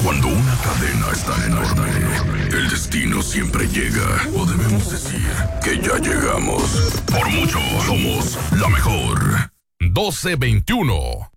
Cuando una cadena es tan enorme, el destino siempre llega. O debemos decir que ya llegamos. Por mucho, somos la mejor. 1221.